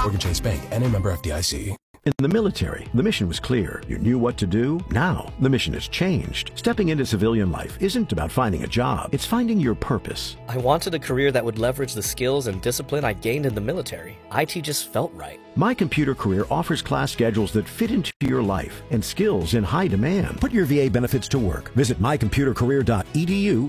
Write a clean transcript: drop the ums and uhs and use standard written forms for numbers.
Morgan Chase Bank, N.A. member FDIC. In the military, the mission was clear. You knew what to do. Now, the mission has changed. Stepping into civilian life isn't about finding a job. It's finding your purpose. I wanted a career that would leverage the skills and discipline I gained in the military. IT just felt right. My Computer Career offers class schedules that fit into your life and skills in high demand. Put your VA benefits to work. Visit mycomputercareer.edu